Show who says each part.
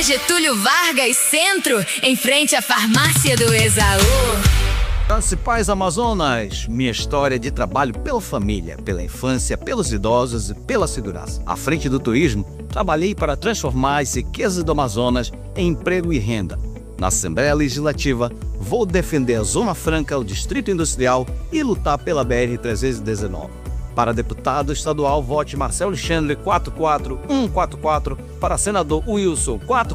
Speaker 1: Avenida Getúlio Vargas, Centro, em frente à farmácia do Esaú.
Speaker 2: Municipais Amazonas, minha história de trabalho pela família, pela infância, pelos idosos e pela segurança. À frente do turismo, trabalhei para transformar as riquezas do Amazonas em emprego e renda. Na Assembleia Legislativa, vou defender a Zona Franca, o Distrito Industrial e lutar pela BR-319. Para deputado estadual, vote Marcelo Alexandre 44144, para senador Wilson 4